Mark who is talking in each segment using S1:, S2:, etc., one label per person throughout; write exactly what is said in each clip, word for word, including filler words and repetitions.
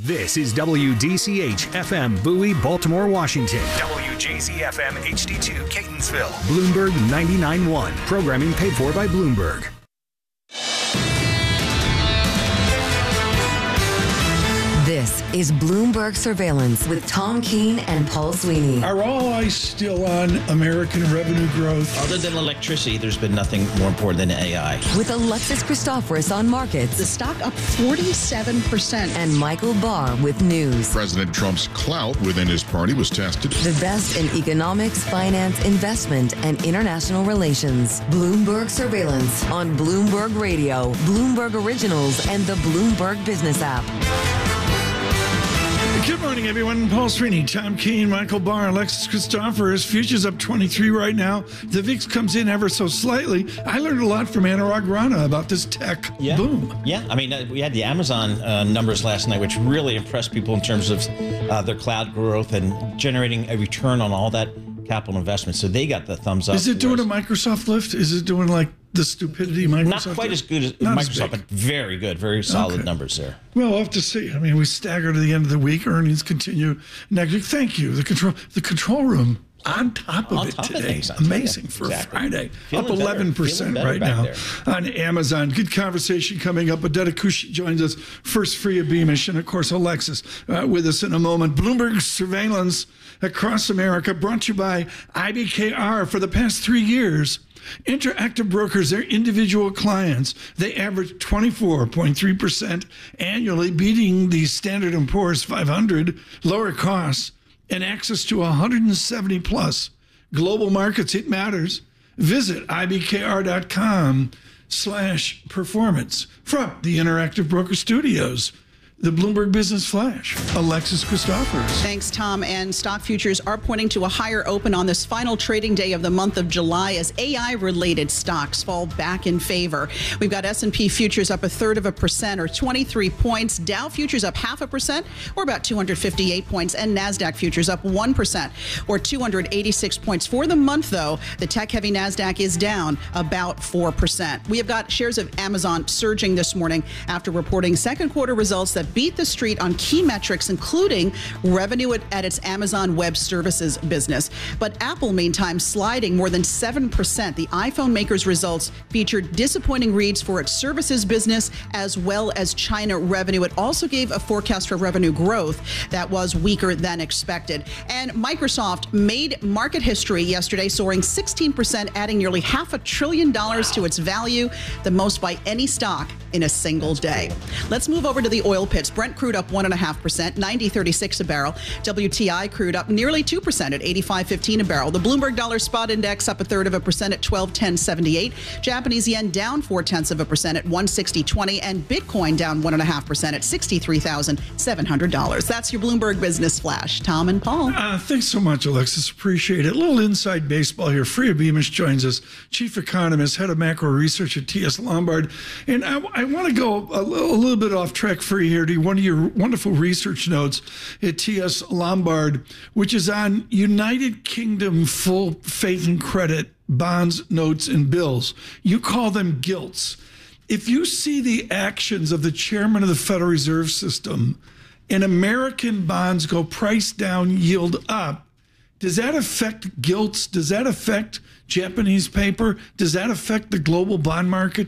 S1: This is W D C H F M Bowie, Baltimore, Washington. W J Z F M H D two, Catonsville. Bloomberg ninety-nine point one. Programming paid for by Bloomberg.
S2: This is Bloomberg Surveillance with Tom Keene and Paul Sweeney.
S3: Are all eyes still on American revenue growth?
S4: Other than electricity, there's been nothing more important than A I.
S2: With Alexis Christoforous on markets.
S5: The stock up forty-seven percent.
S2: And Michael Barr with news.
S6: President Trump's clout within his party was tested.
S2: The best in economics, finance, investment, and international relations. Bloomberg Surveillance on Bloomberg Radio, Bloomberg Originals, and the Bloomberg Business app.
S3: Good morning, everyone. Paul Sweeney, Tom Keene, Michael Barr, Alexis Christoforous. Futures up twenty-three right now. The V I X comes in ever so slightly. I learned a lot from Anurag Rana about this tech
S4: yeah.
S3: boom.
S4: Yeah, I mean, uh, we had the Amazon uh, numbers last night, which really impressed people in terms of uh, their cloud growth and generating a return on all that capital investment. So they got the thumbs up.
S3: Is it doing a Microsoft lift? Is it doing like the stupidity Microsoft?
S4: Not quite
S3: lift?
S4: as good as
S3: Not
S4: Microsoft,
S3: as
S4: but very good, very solid okay. numbers there.
S3: Well, we'll have to see. I mean, we stagger to the end of the week. Earnings continue next week. Thank you. The control, the control room on top of
S4: on
S3: it
S4: top
S3: today.
S4: Of
S3: Amazing for
S4: exactly.
S3: Friday.
S4: Feeling
S3: up eleven percent right now
S4: there.
S3: on Amazon. Good conversation coming up. Adeta Kushi joins us first free of Beamish. And, of course, Alexis uh, with us in a moment. Bloomberg Surveillance across America brought to you by I B K R. For the past three years, Interactive Brokers, their individual clients, they average twenty-four point three percent annually, beating the Standard and Poor's five hundred, lower costs, and access to one hundred seventy plus global markets. It matters. Visit ibkr.com slash performance. From the Interactive Broker Studios, the Bloomberg Business Flash, Alexis Christoforous.
S5: Thanks, Tom. And stock futures are pointing to a higher open on this final trading day of the month of July as A I-related stocks fall back in favor. We've got S and P futures up a third of a percent, or twenty-three points. Dow futures up half a percent, or about two hundred fifty-eight points. And NASDAQ futures up one percent, or two hundred eighty-six points. For the month, though, the tech-heavy NASDAQ is down about four percent. We have got shares of Amazon surging this morning after reporting second quarter results that beat the street on key metrics, including revenue at, at its Amazon Web Services business. But Apple, meantime, sliding more than seven percent. The iPhone maker's results featured disappointing reads for its services business as well as China revenue. It also gave a forecast for revenue growth that was weaker than expected. And Microsoft made market history yesterday, soaring sixteen percent, adding nearly half a trillion dollars wow. to its value, the most by any stock in a single day. Let's move over to the oil pits. Brent crude up one point five percent, ninety thirty-six a barrel. W T I crude up nearly two percent at eighty-five fifteen a barrel. The Bloomberg Dollar Spot Index up a third of a percent at twelve ten seventy-eight. Japanese yen down four tenths of a percent at one sixty twenty. And Bitcoin down one point five percent at sixty-three thousand seven hundred dollars. That's your Bloomberg Business Flash. Tom and Paul.
S3: Uh, thanks so much, Alexis. Appreciate it. A little inside baseball here. Freya Beamish joins us, chief economist, head of macro research at T S Lombard. And I, I want to go a, a little bit off track for you here to one of your wonderful research notes at T S Lombard, which is on United Kingdom full faith and credit bonds, notes, and bills. You call them gilts. If you see the actions of the chairman of the Federal Reserve System and American bonds go price down, yield up, does that affect gilts? Does that affect Japanese paper? Does that affect the global bond market?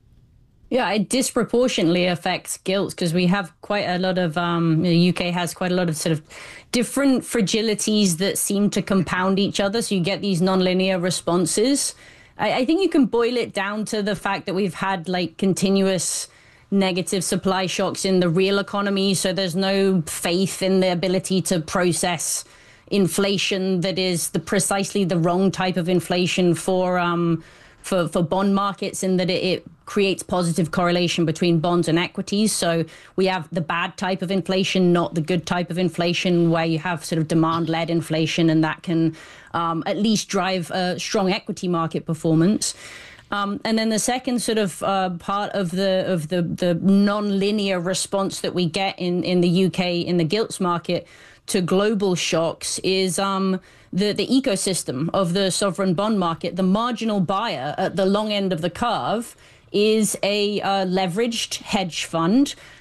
S7: Yeah, it disproportionately affects gilts because we have quite a lot of, um, the U K has quite a lot of sort of different fragilities that seem to compound each other. So you get these nonlinear responses. I, I think you can boil it down to the fact that we've had like continuous negative supply shocks in the real economy. So there's no faith in the ability to process inflation that is the precisely the wrong type of inflation for um, for, for bond markets, in that it, it creates positive correlation between bonds and equities. So we have the bad type of inflation, not the good type of inflation, where you have sort of demand-led inflation, and that can um, at least drive a strong equity market performance. Um, and then the second sort of uh, part of the of the the non-linear response that we get in, in the U K in the gilts market to global shocks is um, the, the ecosystem of the sovereign bond market. The marginal buyer at the long end of the curve is a uh, leveraged hedge fund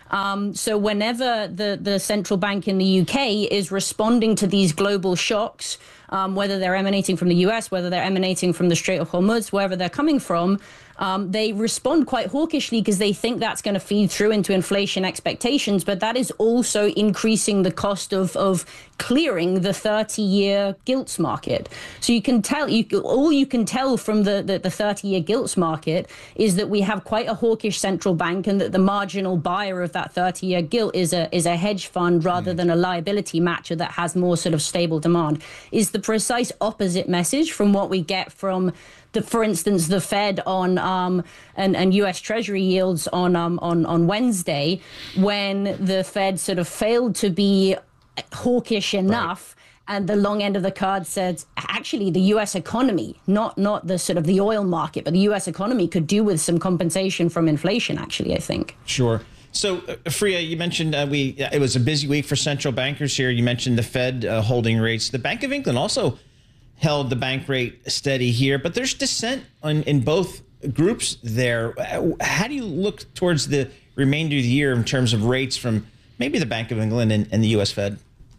S7: Um, so whenever the, the central bank in the U K is responding to these global shocks, um, whether they're emanating from the U S, whether they're emanating from the Strait of Hormuz, wherever they're coming from, um, they respond quite hawkishly because they think that's going to feed through into inflation expectations. But that is also increasing the cost of, of clearing the thirty-year gilts market. So you can tell, you, all you can tell from the, the, the thirty-year gilts market is that we have quite a hawkish central bank, and that the marginal buyer of that thirty-year gilt is a is a hedge fund rather mm. than a liability matcher that has more sort of stable demand. Is the precise opposite message from what we get from the, for instance, the Fed on um, and, and U S Treasury yields on um, on on Wednesday, when the Fed sort of failed to be hawkish enough. Right. And the long end of the card said, actually, the U S economy, not not the sort of the oil market, but the U S economy could do with some compensation from inflation, actually, I think.
S4: Sure. So, uh, Freya, you mentioned uh, we uh, it was a busy week for central bankers here. You mentioned the Fed uh, holding rates. The Bank of England also held the bank rate steady here, but there's dissent on, in both groups there. How do you look towards the remainder of the year in terms of rates from maybe the Bank of England and, and the U S Fed?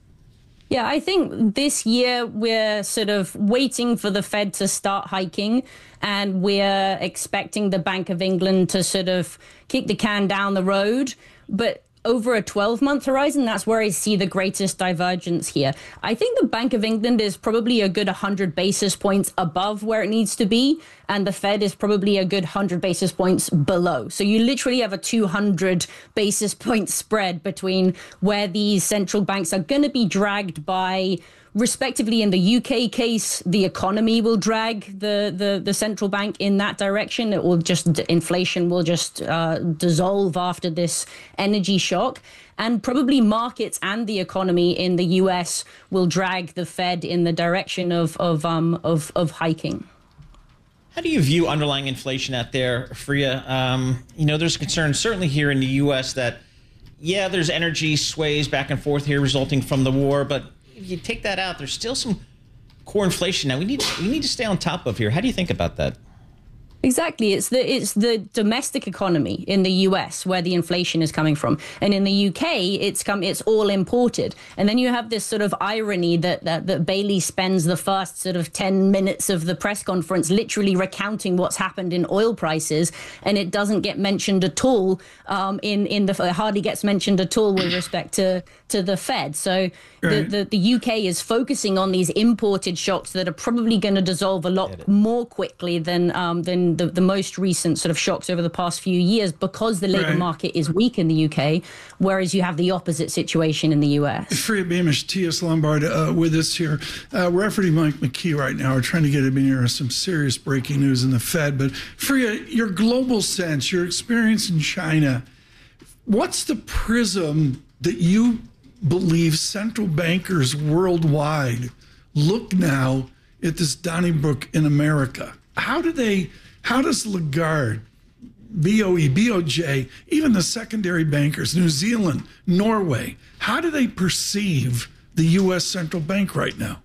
S7: Yeah, I think this year we're sort of waiting for the Fed to start hiking, and we're expecting the Bank of England to sort of kick the can down the road. But over a twelve-month horizon, that's where I see the greatest divergence here. I think the Bank of England is probably a good one hundred basis points above where it needs to be, and the Fed is probably a good one hundred basis points below. So you literally have a two hundred basis point spread between where these central banks are going to be dragged by, respectively. In the U K case, the economy will drag the, the, the central bank in that direction. It will just, inflation will just uh, dissolve after this energy shock. And probably markets and the economy in the U S will drag the Fed in the direction of, of, um, of, of hiking.
S4: How do you view underlying inflation out there, Freya? Um, you know, there's concern certainly here in the U S that, yeah, there's energy sways back and forth here resulting from the war, but if you take that out, there's still some core inflation now we need we need to stay on top of here. How do you think about that?
S7: Exactly. It's the it's the domestic economy in the U S where the inflation is coming from. And in the U K, it's come it's all imported. And then you have this sort of irony that, that, that Bailey spends the first sort of ten minutes of the press conference literally recounting what's happened in oil prices. And it doesn't get mentioned at all um, in, in the it hardly gets mentioned at all with respect to, to the Fed. So the, the, the U K is focusing on these imported shocks that are probably going to dissolve a lot more quickly than um, than The, the most recent sort of shocks over the past few years, because the labor
S3: right.
S7: market is weak in the U K, whereas you have the opposite situation in the U S.
S3: Freya Beamish, T S Lombard uh, with us here. Uh, we're refereeing Mike McKee right now. We're trying to get him in here some serious breaking news in the Fed. But Freya, your global sense, your experience in China, what's the prism that you believe central bankers worldwide look now at this Donnybrook in America? How do they... How does Lagarde, B O E, B O J, even the secondary bankers, New Zealand, Norway, how do they perceive the U S central bank right now?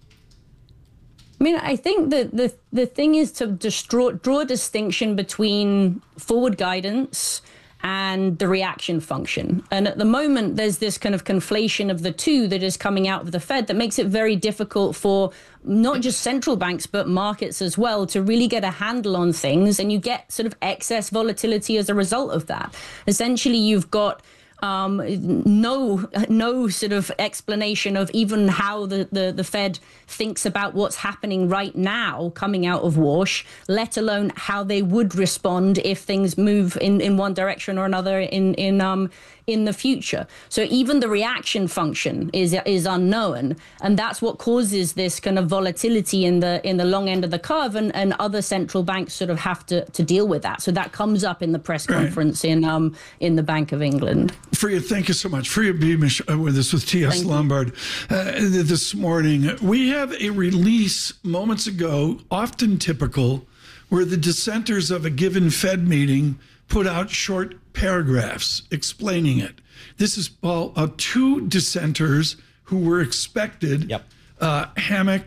S7: I mean, I think that the, the thing is to just draw, draw a distinction between forward guidance and the reaction function. And at the moment, there's this kind of conflation of the two that is coming out of the Fed that makes it very difficult for not just central banks, but markets as well, to really get a handle on things. And you get sort of excess volatility as a result of that. Essentially, you've got um, no no sort of explanation of even how the, the, the Fed thinks about what's happening right now coming out of Wash, let alone how they would respond if things move in, in one direction or another in in um in the future. So even the reaction function is is unknown, and that's what causes this kind of volatility in the in the long end of the curve, and, and other central banks sort of have to, to deal with that. So that comes up in the press conference right. in um in the Bank of England.
S3: Freya, thank you so much. Freya Beamish uh, with us with T S Lombard uh, this morning. We have a release moments ago, often typical, where the dissenters of a given Fed meeting put out short paragraphs explaining it. This is Paul, uh, two dissenters who were expected,
S4: yep.
S3: uh, Hammack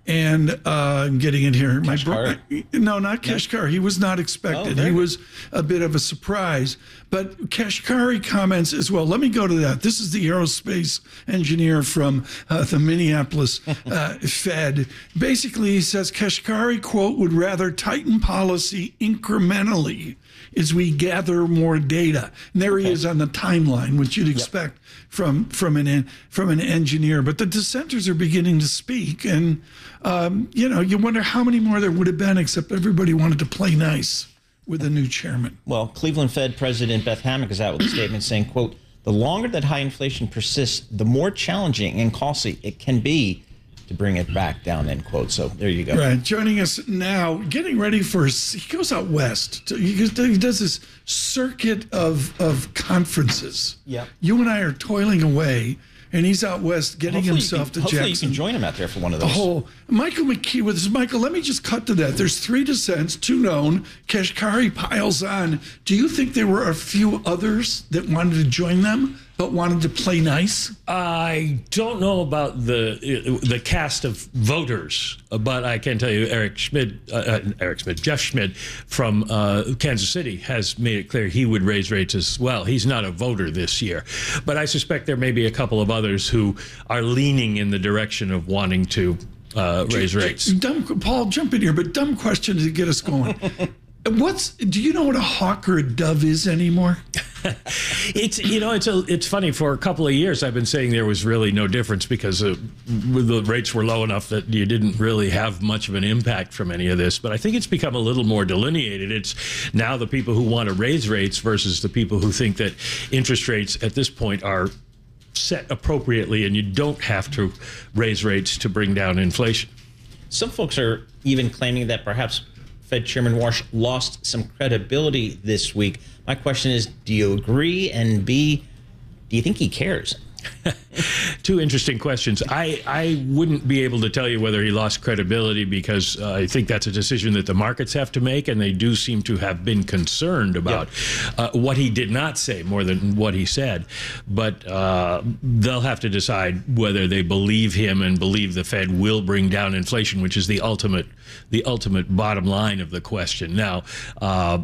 S3: And uh, I'm getting it here. My
S4: Kashkari?
S3: bro- no, not Kashkari. He was not expected.
S4: Oh,
S3: he
S4: good.
S3: was a bit of a surprise. But Kashkari comments as well. Let me go to that. This is the aerospace engineer from uh, the Minneapolis uh, Fed. Basically, he says Kashkari, quote, would rather tighten policy incrementally as we gather more data. And there he is on the timeline, which you'd expect from from an from an engineer. But the dissenters are beginning to speak, and um, you know, you wonder how many more there would have been, except everybody wanted to play nice with the new chairman.
S4: Well, Cleveland Fed President Beth Hammack is out with a statement saying, quote, the longer that high inflation persists, the more challenging and costly it can be to bring it back down, end quote. So there you go.
S3: Right. Joining us now, getting ready for, he goes out west. To, he, goes, he does this circuit of, of conferences.
S4: Yeah.
S3: You and I are toiling away, and he's out west getting
S4: Hopefully
S3: himself
S4: you can,
S3: to
S4: hopefully
S3: Jackson.
S4: you can join him out there for one of those.
S3: The whole Michael McKee with this. Michael, let me just cut to that. There's three dissents, two known. Kashkari piles on. Do you think there were a few others that wanted to join them but wanted to play nice?
S8: I don't know about the the cast of voters, but I can tell you Eric Schmid, uh, Eric Schmid, Jeff Schmid from uh, Kansas City has made it clear he would raise rates as well. He's not a voter this year, but I suspect there may be a couple of others who are leaning in the direction of wanting to uh, raise rates.
S3: Dumb, Paul, jump in here, but dumb question to get us going. What's do you know what a hawk or a dove is anymore?
S8: It's you know it's a it's funny. For a couple of years I've been saying there was really no difference because uh, the rates were low enough that you didn't really have much of an impact from any of this. But I think it's become a little more delineated. It's now the people who want to raise rates versus the people who think that interest rates at this point are set appropriately and you don't have to raise rates to bring down inflation.
S4: Some folks are even claiming that perhaps Fed Chairman Warsh lost some credibility this week. My question is, do you agree? And B, do you think he cares?
S8: Two interesting questions. I, I wouldn't be able to tell you whether he lost credibility because uh, I think that's a decision that the markets have to make, and they do seem to have been concerned about yeah. uh, what he did not say more than what he said. But uh, they'll have to decide whether they believe him and believe the Fed will bring down inflation, which is the ultimate the ultimate bottom line of the question. Now, uh,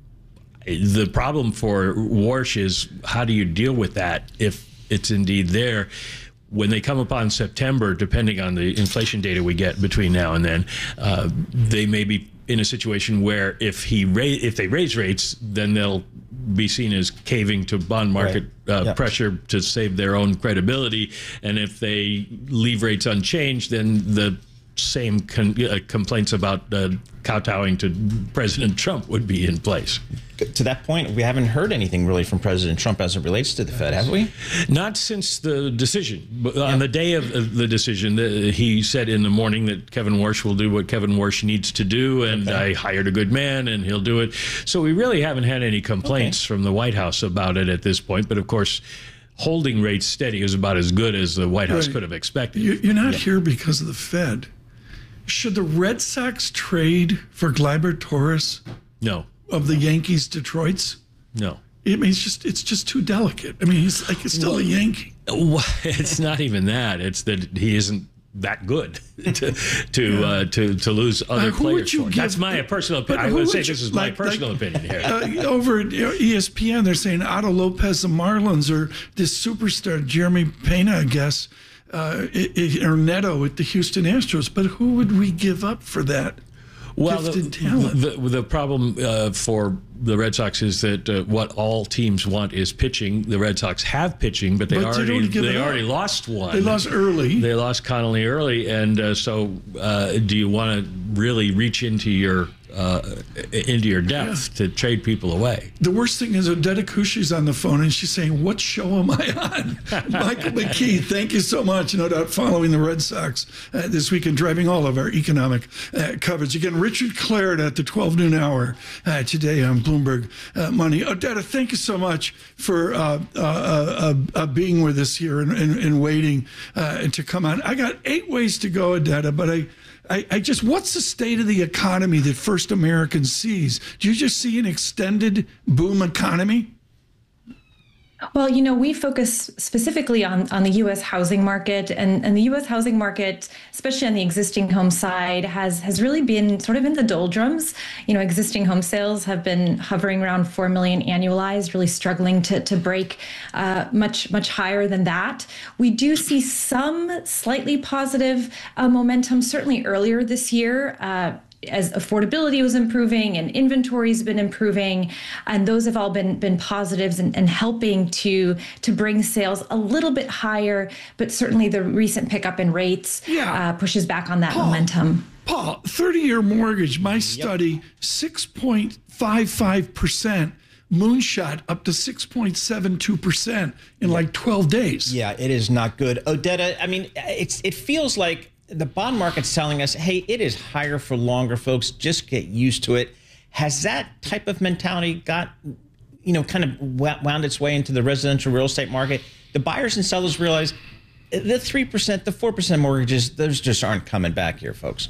S8: the problem for Warsh is how do you deal with that if it's indeed there? When they come upon September, depending on the inflation data we get between now and then, uh, they may be in a situation where if he ra- if they raise rates, then they'll be seen as caving to bond market right. uh, yep. pressure to save their own credibility. And if they leave rates unchanged, then the same con- uh, complaints about uh, kowtowing to President Trump would be in place.
S4: To that point, we haven't heard anything really from President Trump as it relates to the Fed, have we?
S8: Not since the decision. But on the day of the decision, the, he said in the morning that Kevin Warsh will do what Kevin Warsh needs to do, and okay. I hired a good man, and he'll do it. So we really haven't had any complaints okay. from the White House about it at this point. But of course, holding rates steady is about as good as the White House right. could have expected.
S3: You're not yeah. here because of the Fed. Should the Red Sox trade for Gleyber Torres?
S8: No.
S3: Of the Yankees, Detroit's?
S8: No.
S3: I mean, it's just it's just too delicate. I mean, he's like it's still well, a Yankee.
S8: Well, it's not even that. It's that he isn't that good to to yeah. uh, to to lose other uh, players. For. Give, That's my personal opinion. I would say this is like, my personal like, opinion here.
S3: Uh, over at E S P N, they're saying Otto Lopez, the Marlins, or this superstar Jeremy Pena, I guess. Uh, it, it, or Neto at the Houston Astros, but who would we give up for that
S8: well,
S3: gifted
S8: the,
S3: talent?
S8: The, the problem uh, for the Red Sox is that uh, what all teams want is pitching. The Red Sox have pitching, but they but already they, they already lost one.
S3: They lost early.
S8: They lost Connolly early, and uh, so uh, do you want to really reach into your uh, into your depth yeah. to trade people away?
S3: The worst thing is Odetta Cushy's on the phone, and she's saying, "What show am I on?" Michael McKee, thank you so much. No doubt following the Red Sox uh, this week and driving all of our economic uh, coverage. Again, Richard Clarett at the twelve noon hour uh, today on Bloomberg uh, Money. Odetta, thank you so much for uh, uh, uh, uh, being with us here and, and, and waiting uh, to come on. I got eight ways to go, Odetta, but I, I, I just, what's the state of the economy that First American sees? Do you just see an extended boom economy?
S9: Well, you know, we focus specifically on, on the U S housing market, and, and the U S housing market, especially on the existing home side, has has really been sort of in the doldrums. You know, existing home sales have been hovering around four million annualized, really struggling to, to break uh, much, much higher than that. We do see some slightly positive uh, momentum, certainly earlier this year. Uh, as affordability was improving and inventory's been improving, and those have all been been positives and, and helping to to bring sales a little bit higher. But certainly the recent pickup in rates yeah. uh, pushes back on that
S3: Paul,
S9: momentum.
S3: Paul, thirty-year mortgage, my study, yep. six point five five percent. Moonshot up to six point seven two percent in like twelve days.
S4: Yeah, it is not good. Odetta, I mean, it's it feels like the bond market's telling us, hey, it is higher for longer, folks. Just get used to it. Has that type of mentality got, you know, kind of wound its way into the residential real estate market? The buyers and sellers realize the three percent, the four percent mortgages, those just aren't coming back here, folks.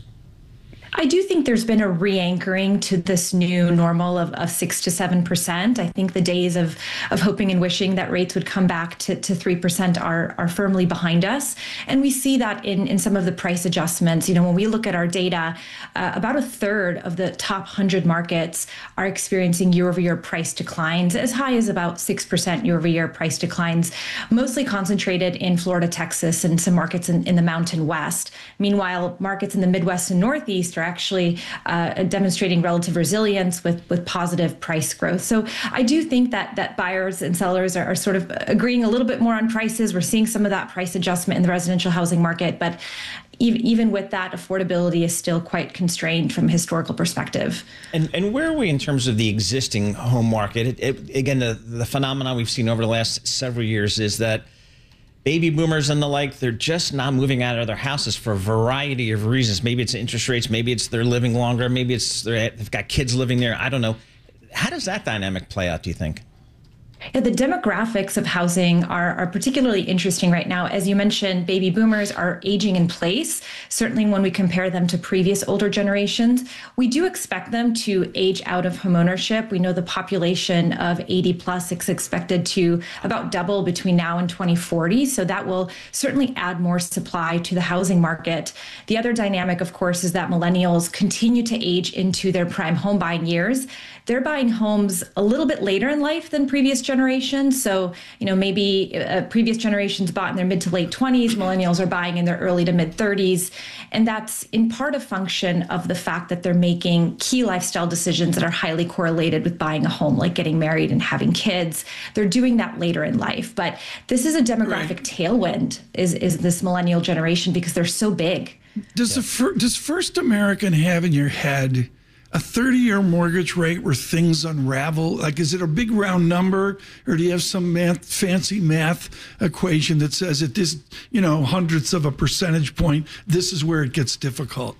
S9: I do think there's been a re-anchoring to this new normal of, of six to seven percent. I think the days of of hoping and wishing that rates would come back to, to three percent are are firmly behind us. And we see that in, in some of the price adjustments. You know, when we look at our data, uh, about a third of the top one hundred markets are experiencing year-over-year price declines, as high as about six percent year-over-year price declines, mostly concentrated in Florida, Texas, and some markets in, in the Mountain West. Meanwhile, markets in the Midwest and Northeast are actually uh, demonstrating relative resilience with, with positive price growth. So I do think that that buyers and sellers are, are sort of agreeing a little bit more on prices. We're seeing some of that price adjustment in the residential housing market, but even, even with that, affordability is still quite constrained from a historical perspective.
S4: And and where are we in terms of the existing home market? It, it, again, the, the phenomenon we've seen over the last several years is that baby boomers and the like, they're just not moving out of their houses for a variety of reasons. Maybe it's interest rates, maybe it's they're living longer, maybe it's they've got kids living there. I don't know. How does that dynamic play out, do you think?
S9: Yeah, the demographics of housing are, are particularly interesting right now. As you mentioned, baby boomers are aging in place, certainly when we compare them to previous older generations. We do expect them to age out of homeownership. We know the population of eighty plus is expected to about double between now and twenty forty. So that will certainly add more supply to the housing market. The other dynamic, of course, is that millennials continue to age into their prime home buying years. They're buying homes a little bit later in life than previous generations. So, you know, maybe uh, previous generations bought in their mid to late twenties. Millennials are buying in their early to mid thirties. And that's in part a function of the fact that they're making key lifestyle decisions that are highly correlated with buying a home, like getting married and having kids. They're doing that later in life. But this is a demographic right. tailwind, is, is this millennial generation, because they're so big.
S3: Does, yeah. the fir- does First American have in your head a thirty-year mortgage rate where things unravel? Like, is it a big round number, or do you have some math, fancy math equation that says at this, you know, hundredths of a percentage point, this is where it gets difficult?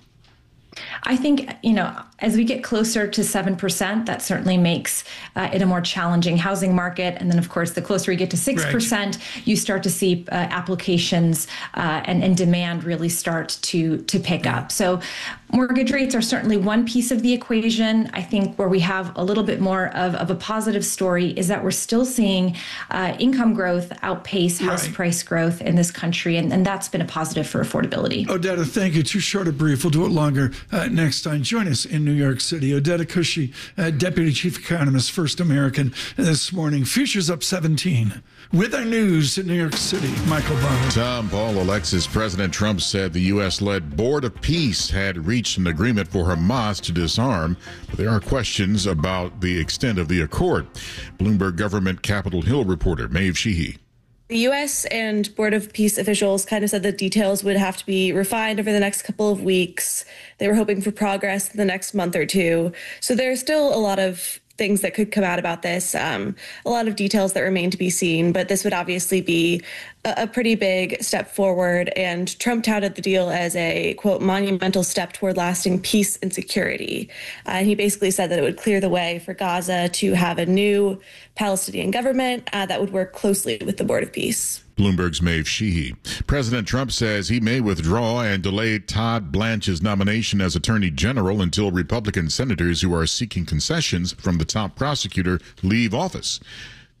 S9: I think, you know, as we get closer to seven percent, that certainly makes uh, it a more challenging housing market. And then, of course, the closer we get to six percent, right. you start to see uh, applications uh, and, and demand really start to, to pick yeah. up. So mortgage rates are certainly one piece of the equation. I think where we have a little bit more of, of a positive story is that we're still seeing uh, income growth outpace house right. price growth in this country. And, and that's been a positive for affordability.
S3: Odetta, thank you. Too short a brief. We'll do it longer uh, next time. Join us in New York City. Odetta Cushy, uh, Deputy Chief Economist, First American, this morning. Futures up seventeen. With our news in New York City, Michael Barr.
S6: Tom Paul, Alexis, President Trump said the U S-led Board of Peace had reached an agreement for Hamas to disarm, but there are questions about the extent of the accord. Bloomberg government Capitol Hill reporter Maeve Sheehy.
S10: The U S and Board of Peace officials kind of said that details would have to be refined over the next couple of weeks. They were hoping for progress in the next month or two. So there's still a lot of things that could come out about this, um, a lot of details that remain to be seen, but this would obviously be a, a pretty big step forward. And Trump touted the deal as a, quote, monumental step toward lasting peace and security. Uh, and he basically said that it would clear the way for Gaza to have a new Palestinian government uh, that would work closely with the Board of Peace.
S6: Bloomberg's Maeve Sheehy. President Trump says he may withdraw and delay Todd Blanche's nomination as Attorney General until Republican senators who are seeking concessions from the top prosecutor leave office.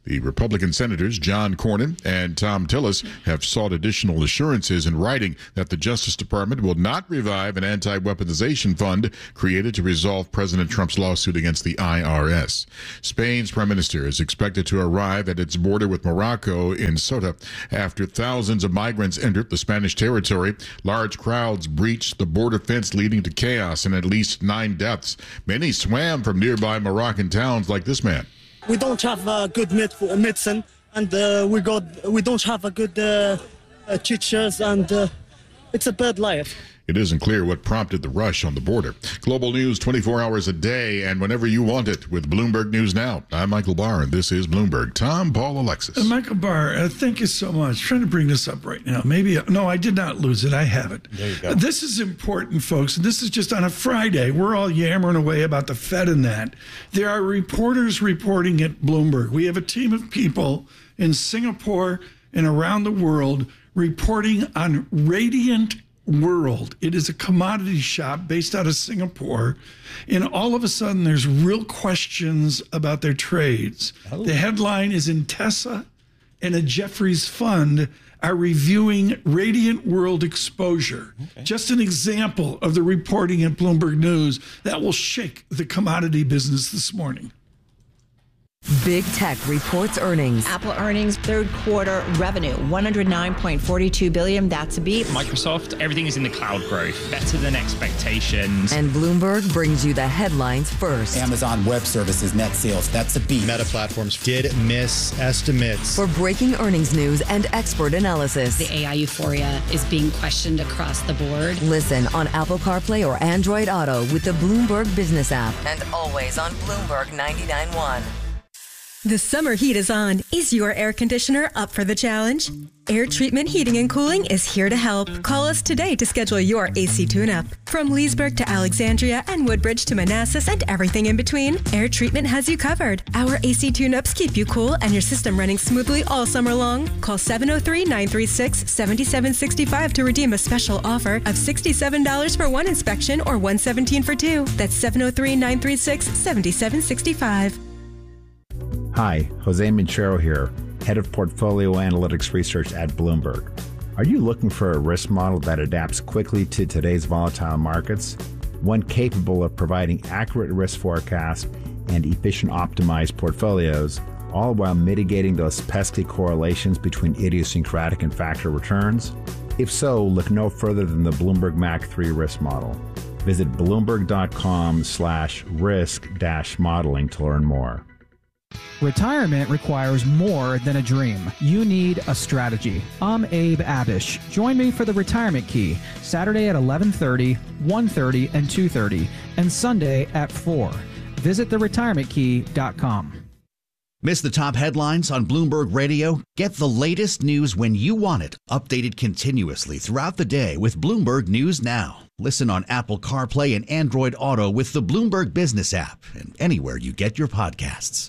S6: The Republican senators John Cornyn and Tom Tillis have sought additional assurances in writing that the Justice Department will not revive an anti-weaponization fund created to resolve President Trump's lawsuit against the I R S. Spain's prime minister is expected to arrive at its border with Morocco in Ceuta after thousands of migrants entered the Spanish territory. Large crowds breached the border fence, leading to chaos and at least nine deaths. Many swam from nearby Moroccan towns like this man.
S11: We don't have a good med- medicine, and uh, we got we don't have a good uh, uh, teachers, and uh, it's a bad life.
S6: It isn't clear what prompted the rush on the border. Global news twenty-four hours a day and whenever you want it with Bloomberg News Now. I'm Michael Barr, and this is Bloomberg. Tom, Paul, Alexis.
S3: Uh, Michael Barr, uh, thank you so much. I'm trying to bring this up right now. Maybe, uh, no, I did not lose it. I have it.
S4: There you go.
S3: Uh, this is important, folks. And this is just on a Friday. We're all yammering away about the Fed and that. There are reporters reporting at Bloomberg. We have a team of people in Singapore and around the world reporting on Radiant World. It is a commodity shop based out of Singapore, and all of a sudden there's real questions about their trades. Oh. The headline is Intesa and a Jefferies fund are reviewing Radiant World exposure. Okay. Just an example of the reporting at Bloomberg News that will shake the commodity business this morning.
S2: Big Tech reports earnings.
S12: Apple earnings, third quarter revenue, one hundred nine point four two billion dollars. That's a beat.
S13: Microsoft, everything is in the cloud growth, better than expectations.
S2: And Bloomberg brings you the headlines first.
S14: Amazon Web Services net sales, that's a beat.
S15: Meta Platforms did miss estimates.
S2: For breaking earnings news and expert analysis.
S16: The A I euphoria is being questioned across the board.
S2: Listen on Apple CarPlay or Android Auto with the Bloomberg Business app. And always on Bloomberg ninety-nine point one.
S17: The summer heat is on. Is your air conditioner up for the challenge? Air Treatment Heating and Cooling is here to help. Call us today to schedule your A C tune-up. From Leesburg to Alexandria and Woodbridge to Manassas and everything in between, Air Treatment has you covered. Our A C tune-ups keep you cool and your system running smoothly all summer long. Call seven oh three, nine three six, seven seven six five to redeem a special offer of sixty-seven dollars for one inspection or one hundred seventeen dollars for two. That's seven oh three, nine three six, seven seven six five.
S18: Hi, Jose Minchero here, Head of Portfolio Analytics Research at Bloomberg. Are you looking for a risk model that adapts quickly to today's volatile markets? One capable of providing accurate risk forecasts and efficient optimized portfolios, all while mitigating those pesky correlations between idiosyncratic and factor returns? If so, look no further than the Bloomberg M A C three risk model. Visit bloomberg.com slash risk dash modeling to learn more.
S19: Retirement requires more than a dream. You need a strategy. I'm Abe Abish. Join me for the Retirement Key, Saturday at eleven thirty, one thirty, and two thirty, and Sunday at four. Visit the retirement key dot com.
S20: Miss the top headlines on Bloomberg Radio? Get the latest news when you want it, updated continuously throughout the day with Bloomberg News Now. Listen on Apple CarPlay and Android Auto with the Bloomberg Business app and anywhere you get your podcasts.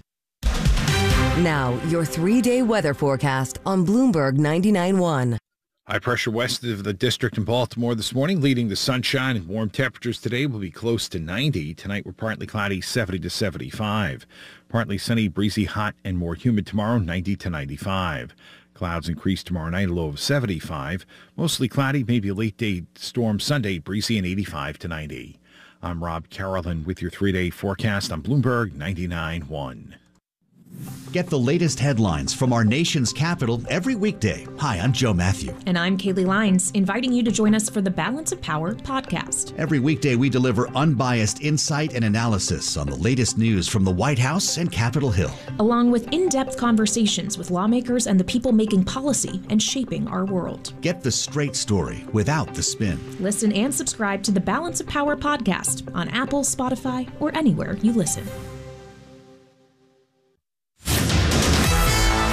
S2: Now, your three-day weather forecast on Bloomberg ninety-nine point one.
S21: High pressure west of the district in Baltimore this morning, leading to sunshine and warm temperatures today will be close to ninety. Tonight, we're partly cloudy, seventy to seventy-five. Partly sunny, breezy, hot, and more humid tomorrow, ninety to ninety-five. Clouds increase tomorrow night, a low of seventy-five. Mostly cloudy, maybe a late day storm Sunday, breezy and eighty-five to ninety. I'm Rob Carolyn with your three-day forecast on Bloomberg ninety-nine point one.
S20: Get the latest headlines from our nation's capital every weekday. Hi, I'm Joe Matthew.
S22: And I'm Kaylee Lines, inviting you to join us for the Balance of Power podcast.
S20: Every weekday, we deliver unbiased insight and analysis on the latest news from the White House and Capitol Hill,
S22: along with in-depth conversations with lawmakers and the people making policy and shaping our world.
S20: Get the straight story without the spin.
S22: Listen and subscribe to the Balance of Power podcast on Apple, Spotify, or anywhere you listen.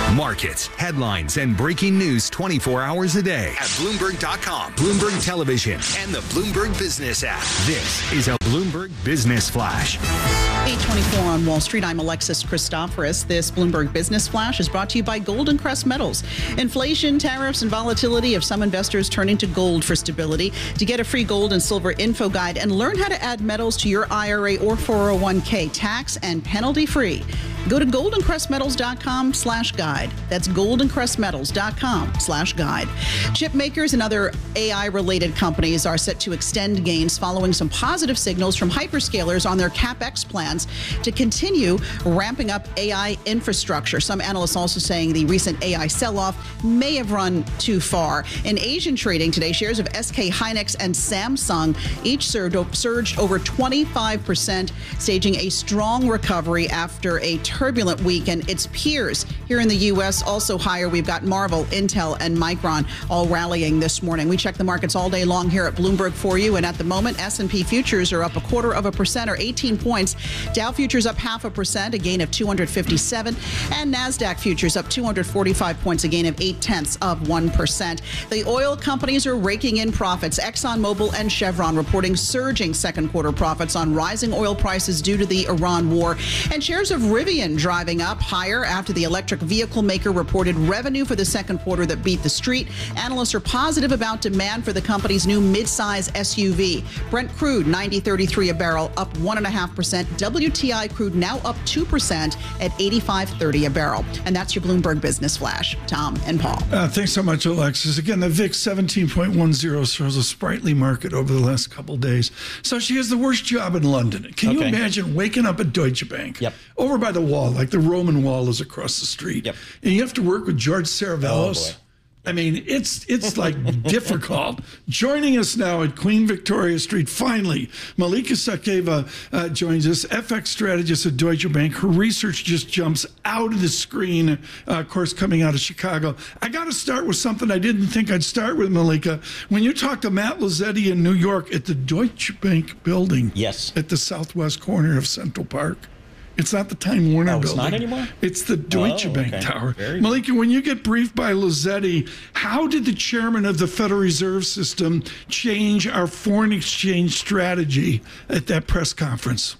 S1: Markets, headlines, and breaking news twenty-four hours a day at Bloomberg dot com, Bloomberg Television, and the Bloomberg Business app. This is a Bloomberg Business Flash.
S5: eight twenty-four on Wall Street. I'm Alexis Christoforous. This Bloomberg Business Flash is brought to you by Golden Crest Metals. Inflation, tariffs, and volatility have some investors turning to gold for stability. To get a free gold and silver info guide and learn how to add metals to your I R A or four oh one k tax and penalty free, go to golden crest metals dot com slash guide. That's golden crest metals dot com slash guide. Chip makers and other A I related companies are set to extend gains following some positive signals from hyperscalers on their CapEx plans to continue ramping up A I infrastructure. Some analysts also saying the recent A I sell-off may have run too far. In Asian trading today, shares of S K Hynix and Samsung each surged, surged over twenty-five percent, staging a strong recovery after a turbulent week. And its peers here in the U S also higher. We've got Marvell, Intel, and Micron all rallying this morning. We check the markets all day long here at Bloomberg for you. And at the moment, S and P futures are up a quarter of a percent or eighteen points. Dow futures up half a percent, a gain of two hundred fifty-seven. And NASDAQ futures up two hundred forty-five points, a gain of eight tenths of one percent. The oil companies are raking in profits. ExxonMobil and Chevron reporting surging second quarter profits on rising oil prices due to the Iran war. And shares of Rivian driving up higher after the electric vehicle maker reported revenue for the second quarter that beat the street. Analysts are positive about demand for the company's new midsize S U V. Brent crude ninety thirty-three a barrel, up one point five percent. W T I crude now up two percent at eighty-five thirty a barrel. And that's your Bloomberg Business Flash. Tom and Paul.
S3: Uh, thanks so much, Alexis. Again, the V I X seventeen point one zero shows a sprightly market over the last couple of days. So she has the worst job in London. Can okay. you imagine waking up at Deutsche Bank
S4: yep.
S3: over by the wall, like the Roman wall is across the street,
S4: yep.
S3: and you have to work with George Saravelos?
S4: Oh,
S3: I mean, it's it's like difficult. Joining us now at Queen Victoria Street, finally, Malika Sakeva uh, joins us, F X strategist at Deutsche Bank. Her research just jumps out of the screen, uh, of course, coming out of Chicago. I got to start with something I didn't think I'd start with, Malika. When you talk to Matt Lazzetti in New York at the Deutsche Bank building,
S4: yes,
S3: at the southwest corner of Central Park, it's not the Time Warner
S4: oh,
S3: building.
S4: It's not anymore?
S3: It's the Deutsche
S4: oh,
S3: Bank
S4: okay.
S3: Tower.
S4: Very
S3: Malika, when you get briefed by Lazzetti, how did the chairman of the Federal Reserve System change our foreign exchange strategy at that press conference?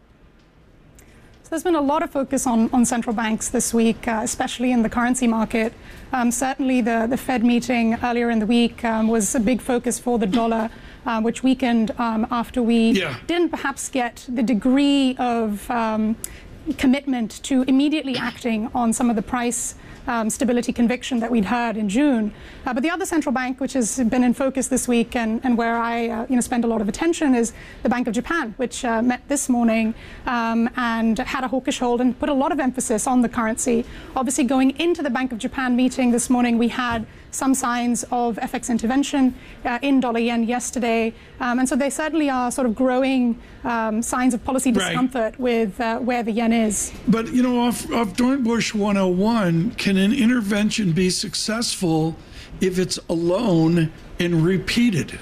S23: So there's been a lot of focus on, on central banks this week, uh, especially in the currency market. Um, certainly the, the Fed meeting earlier in the week um, was a big focus for the dollar. Um, which weakened um, after we
S3: yeah.
S23: didn't perhaps get the degree of um, commitment to immediately acting on some of the price um, stability conviction that we'd heard in June. Uh, but the other central bank, which has been in focus this week and, and where I uh, you know, spend a lot of attention, is the Bank of Japan, which uh, met this morning um, and had a hawkish hold and put a lot of emphasis on the currency. Obviously, going into the Bank of Japan meeting this morning, we had some signs of F X intervention uh, in dollar yen yesterday. Um, and so they certainly are sort of growing um, signs of policy discomfort right. with uh, where the yen is.
S3: But, you know, off, off Dornbush one oh one, can an intervention be successful if it's alone and repeated?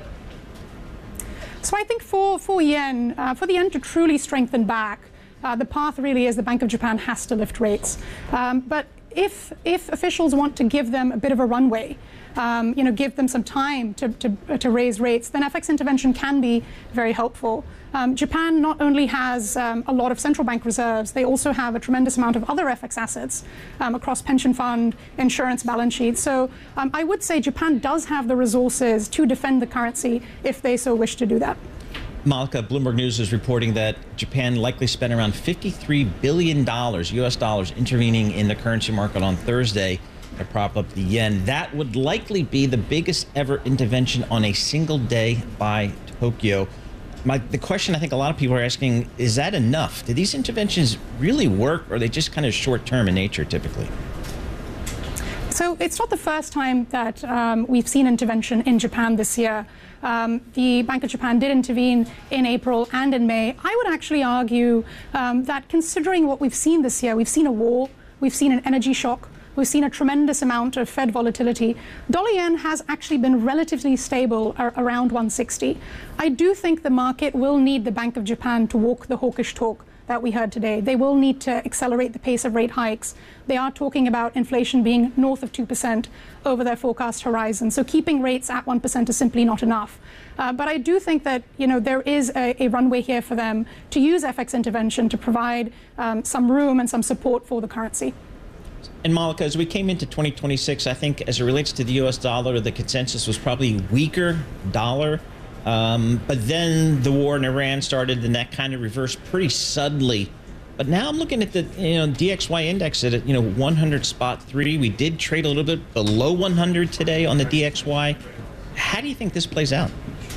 S23: So I think for, for yen, uh, for the yen to truly strengthen back, uh, the path really is the Bank of Japan has to lift rates. Um, but If, if officials want to give them a bit of a runway, um, you know, give them some time to, to, to raise rates, then F X intervention can be very helpful. Um, Japan not only has um, a lot of central bank reserves, they also have a tremendous amount of other F X assets um, across pension fund, insurance balance sheets. So um, I would say Japan does have the resources to defend the currency if they so wish to do that.
S4: Malika, Bloomberg News is reporting that Japan likely spent around fifty-three billion dollars, U S dollars, intervening in the currency market on Thursday to prop up the yen. That would likely be the biggest ever intervention on a single day by Tokyo. My, the question I think a lot of people are asking, is that enough? Do these interventions really work, or are they just kind of short-term in nature typically?
S23: So it's not the first time that um, we've seen intervention in Japan this year. Um, the Bank of Japan did intervene in April and in May. I would actually argue um, that considering what we've seen this year, we've seen a war, we've seen an energy shock, we've seen a tremendous amount of Fed volatility. Dollar yen has actually been relatively stable around one sixty. I do think the market will need the Bank of Japan to walk the hawkish talk, that we heard today. They will need to accelerate the pace of rate hikes. They are talking about inflation being north of two percent over their forecast horizon. So keeping rates at one percent is simply not enough. Uh, but I do think that, you know, there is a, a runway here for them to use F X intervention to provide um, some room and some support for the currency.
S4: And Malika, as we came into twenty twenty-six, I think as it relates to the U S dollar, the consensus was probably weaker dollar. Um, but then the war in Iran started, and that kind of reversed pretty suddenly. But now I'm looking at the you know D X Y index at you know one hundred spot three. We did trade a little bit below one hundred today on the D X Y. How do you think this plays out?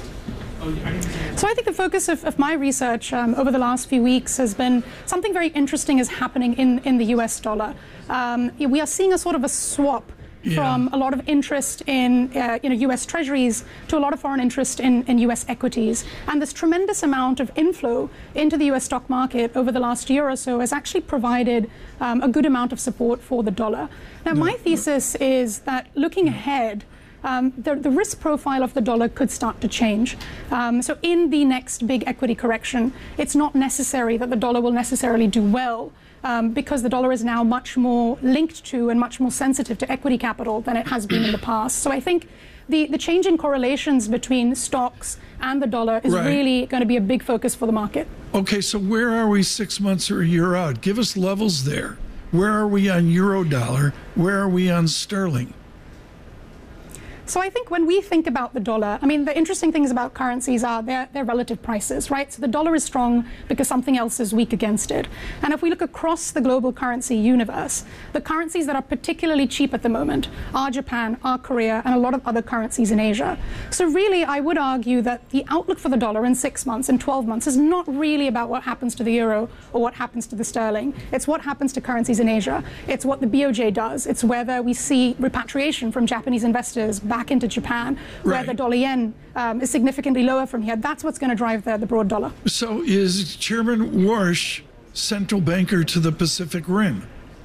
S23: So I think the focus of, of my research um, over the last few weeks has been something very interesting is happening in, in the U S dollar. Um, we are seeing a sort of a swap yeah. from a lot of interest in uh, you know, U S Treasuries to a lot of foreign interest in, in U S equities. And this tremendous amount of inflow into the U S stock market over the last year or so has actually provided um, a good amount of support for the dollar. Now, my thesis is that looking ahead, Um, the, the risk profile of the dollar could start to change. Um, so in the next big equity correction, it's not necessary that the dollar will necessarily do well um, because the dollar is now much more linked to and much more sensitive to equity capital than it has been in the past. So I think the, the change in correlations between stocks and the dollar is right. really going to be a big focus for the market.
S3: Okay, so where are we six months or a year out? Give us levels there. Where are we on euro dollar? Where are we on sterling?
S23: So I think when we think about the dollar, I mean, the interesting things about currencies are their, their relative prices, right? So the dollar is strong because something else is weak against it. And if we look across the global currency universe, the currencies that are particularly cheap at the moment are Japan, are Korea, and a lot of other currencies in Asia. So really, I would argue that the outlook for the dollar in six months and twelve months is not really about what happens to the euro or what happens to the sterling. It's what happens to currencies in Asia. It's what the B O J does. It's whether we see repatriation from Japanese investors back into Japan, where right. the dollar yen um, is significantly lower from here. That's what's going to drive the, the broad dollar.
S3: So is Chairman Warsh central banker to the Pacific Rim?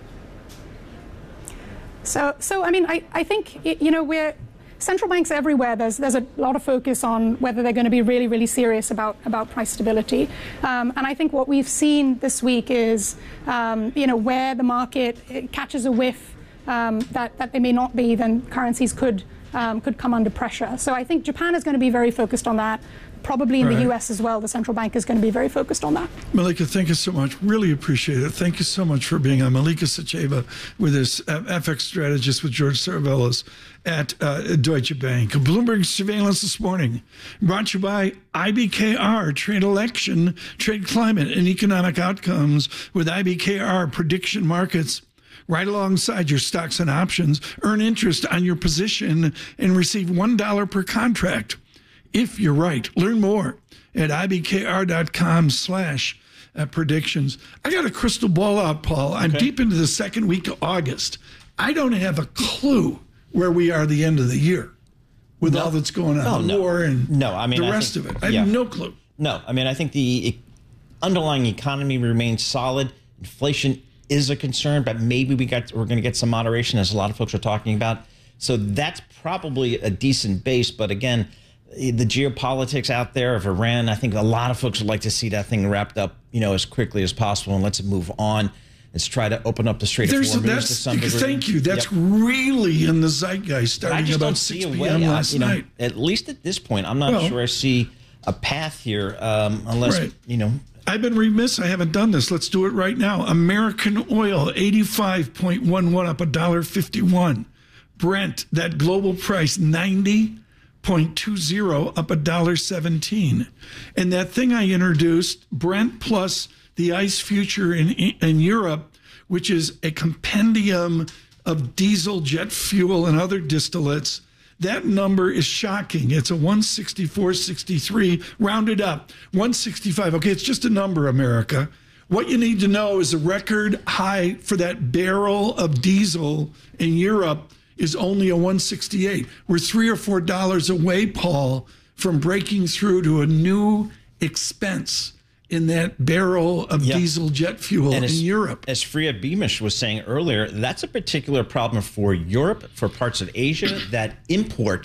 S23: So, so I mean, I, I think, you know, we're central banks everywhere. There's there's a lot of focus on whether they're going to be really, really serious about, about price stability. Um, and I think what we've seen this week is, um, you know, where the market catches a whiff um, that, that they may not be, then currencies could Um, could come under pressure. So I think Japan is going to be very focused on that. Probably in right. the U S as well, the central bank is going to be very focused on that.
S3: Malika, thank you so much. Really appreciate it. Thank you so much for being on. Malika Sacheva with us, uh, F X strategist with George Saravelis at uh, Deutsche Bank. Bloomberg Surveillance this morning brought to you by I B K R, Trade Election, Trade Climate, and Economic Outcomes with I B K R Prediction Markets. Right alongside your stocks and options, earn interest on your position and receive one dollar per contract if you're right. Learn more at ibkr.com slash predictions. I got a crystal ball out, Paul. I'm okay. deep into the second week of August. I don't have a clue where we are at the end of the year with no. all that's going on,
S4: oh,
S3: the
S4: no.
S3: war and
S4: no, I mean,
S3: the
S4: I
S3: rest
S4: think,
S3: of it. I
S4: yeah.
S3: have no clue.
S4: No, I mean, I think the underlying economy remains solid. Inflation is a concern, but maybe we got we're going to get some moderation, as a lot of folks are talking about. So that's probably a decent base. But again, the geopolitics out there of Iran, I think a lot of folks would like to see that thing wrapped up, you know, as quickly as possible, and let's move on. Let's try to open up the Strait of Hormuz to some degree.
S3: Thank you. That's yep. really in the zeitgeist starting about six p.m. last
S4: you know,
S3: night.
S4: At least at this point, I'm not well, sure I see a path here, um, unless
S3: right.
S4: you know.
S3: I've been remiss. I haven't done this. Let's do it right now. American oil, eighty-five point one one, up one dollar fifty-one. Brent, that global price, ninety point two zero, up one dollar seventeen. And that thing I introduced, Brent plus the ICE future in, in Europe, which is a compendium of diesel, jet fuel, and other distillates, that number is shocking. It's a one sixty-four sixty-three, rounded up, one sixty-five. Okay, it's just a number, America. What you need to know is the record high for that barrel of diesel in Europe is only a one sixty-eight. We're three or four dollars away, Paul, from breaking through to a new expense in that barrel of yep. diesel jet fuel and in as, Europe.
S4: As Freya Beamish was saying earlier, that's a particular problem for Europe, for parts of Asia that import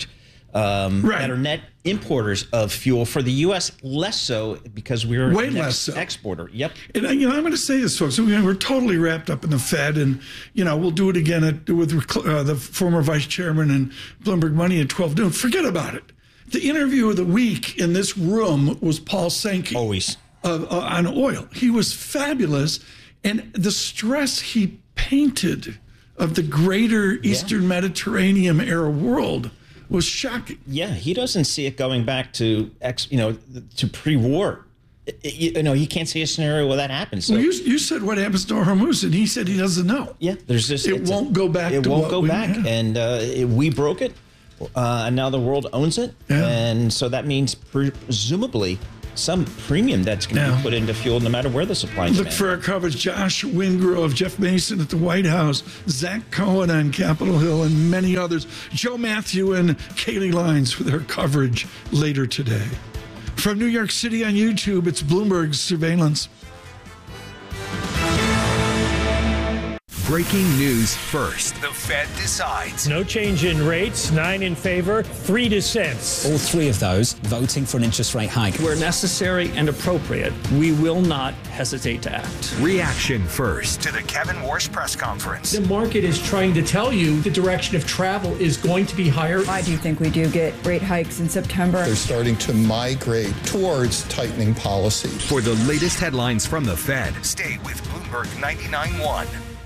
S4: um,
S3: right.
S4: that are net importers of fuel. For the U S, less so because we're
S3: way
S4: an
S3: less
S4: ex-
S3: so.
S4: exporter. Yep.
S3: And you know, I'm going to say this, folks. We're totally wrapped up in the Fed, and you know, we'll do it again at, with uh, the former vice chairman and Bloomberg Money at twelve noon. Forget about it. The interview of the week in this room was Paul Sankey.
S4: Always.
S3: Uh, uh, on oil. He was fabulous. And the stress he painted of the greater Eastern yeah. Mediterranean era world was shocking.
S4: Yeah, he doesn't see it going back to, ex, you know, to pre-war. It, it, you know, he can't see a scenario where that happens. So.
S3: Well, you, you said what happens to Hormuz, and he said he doesn't know.
S4: Yeah, there's this.
S3: It won't
S4: a,
S3: go back.
S4: It
S3: to
S4: won't
S3: what
S4: go
S3: we
S4: back,
S3: had.
S4: and uh, it, we broke it, uh, and now the world owns it,
S3: yeah.
S4: and so that means presumably some premium that's going to
S3: yeah.
S4: be put into fuel no matter where the supply
S3: Look
S4: demand.
S3: for our coverage. Josh Wingrove, Jeff Mason at the White House, Zach Cohen on Capitol Hill, and many others. Joe Matthew and Kaylee Lines for their coverage later today. From New York City on YouTube, it's Bloomberg Surveillance.
S1: Breaking news first. The Fed decides.
S7: No change in rates, nine in favor, three dissents.
S8: All three of those voting for an interest rate hike.
S9: Where necessary and appropriate, we will not hesitate to act.
S1: Reaction first to the Kevin Warsh press conference.
S24: The market is trying to tell you the direction of travel is going to be higher.
S25: I do think we do get rate hikes in September.
S26: They're starting to migrate towards tightening policy.
S1: For the latest headlines from the Fed, stay with Bloomberg ninety-nine point one.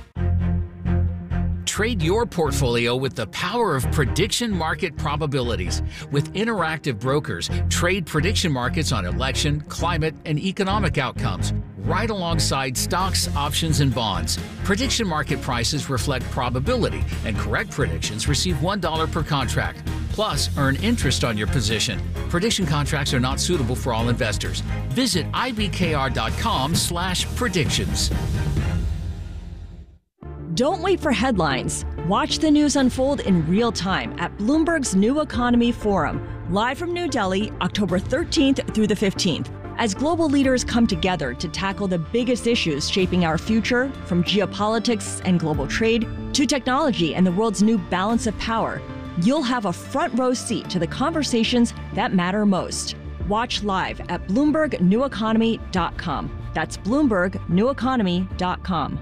S27: Trade your portfolio with the power of prediction market probabilities. With Interactive Brokers, trade prediction markets on election, climate, and economic outcomes, right alongside stocks, options, and bonds. Prediction market prices reflect probability, and correct predictions receive one dollar per contract. Plus, earn interest on your position. Prediction contracts are not suitable for all investors. Visit ibkr.com slash predictions.
S12: Don't wait for headlines. Watch the news unfold in real time at Bloomberg's New Economy Forum, live from New Delhi, October thirteenth through the fifteenth. As global leaders come together to tackle the biggest issues shaping our future, from geopolitics and global trade to technology and the world's new balance of power, you'll have a front row seat to the conversations that matter most. Watch live at Bloomberg New Economy dot com. That's Bloomberg New Economy dot com.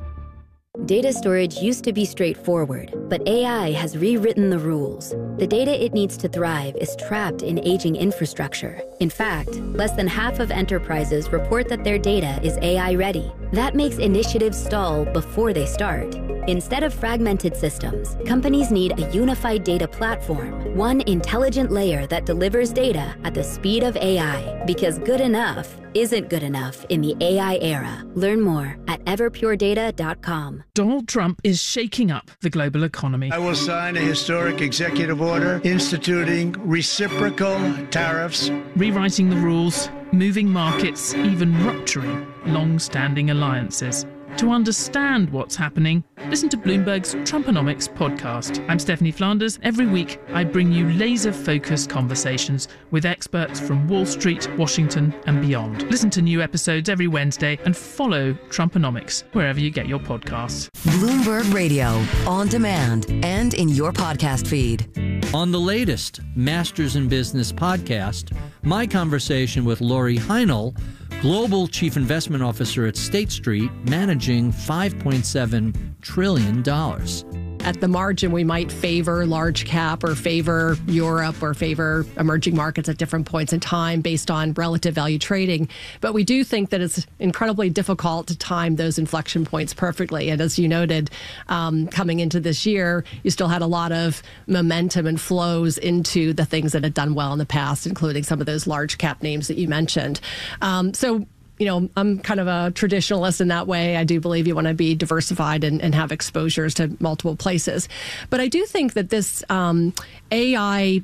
S28: Data storage used to be straightforward, but A I has rewritten the rules. The data it needs to thrive is trapped in aging infrastructure. In fact, less than half of enterprises report that their data is A I ready. That makes initiatives stall before they start. Instead of fragmented systems, companies need a unified data platform, one intelligent layer that delivers data at the speed of A I. Because good enough isn't good enough in the A I era. Learn more at everpure data dot com.
S29: Donald Trump is shaking up the global economy.
S30: I will sign a historic executive order instituting reciprocal tariffs,
S29: rewriting the rules, moving markets, even rupturing long-standing alliances. To understand what's happening, listen to Bloomberg's Trumponomics podcast. I'm Stephanie Flanders. Every week, I bring you laser-focused conversations with experts from Wall Street, Washington, and beyond. Listen to new episodes every Wednesday and follow Trumponomics wherever you get your podcasts.
S2: Bloomberg Radio, on demand and in your podcast feed.
S31: On the latest Masters in Business podcast, my conversation with Lori Heinel, Global Chief Investment Officer at State Street, managing five point seven trillion dollars.
S32: At the margin, we might favor large cap or favor Europe or favor emerging markets at different points in time based on relative value trading. But we do think that it's incredibly difficult to time those inflection points perfectly. And as you noted, um, coming into this year, you still had a lot of momentum and flows into the things that had done well in the past, including some of those large cap names that you mentioned. Um, so You know, I'm kind of a traditionalist in that way. I do believe you want to be diversified and, and have exposures to multiple places. But I do think that this um, A I